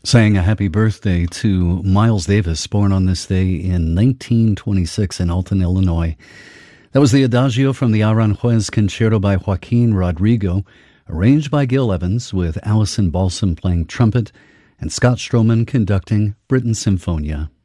Saying a happy birthday to Miles Davis, born on this day in 1926 in Alton, Illinois. That was the Adagio from the Aranjuez Concerto by Joaquin Rodrigo, arranged by Gil Evans, with Allison Balsam playing trumpet and Scott Stroman conducting Britten Symphonia.